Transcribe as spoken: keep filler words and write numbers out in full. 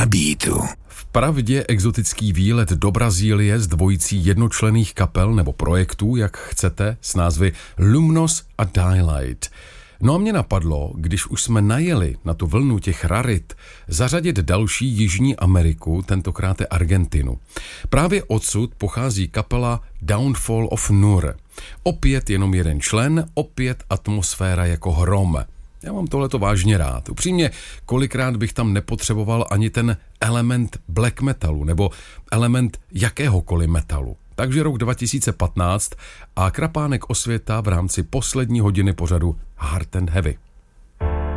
beatu. Vpravdě exotický výlet do Brazílie s dvojicí jednočlenných kapel nebo projektů, jak chcete, s názvy Lumnos a Daylight. No a mě napadlo, když už jsme najeli na tu vlnu těch rarit, zařadit další Jižní Ameriku, tentokrát Argentinu. Právě odsud pochází kapela Downfall of Nur. Opět jenom jeden člen, opět atmosféra jako hrom. Já mám tohleto vážně rád. Upřímně, kolikrát bych tam nepotřeboval ani ten element black metalu nebo element jakéhokoliv metalu. Takže rok dva tisíce patnáct a Krapánek Osvěta v rámci poslední hodiny pořadu Hard and Heavy.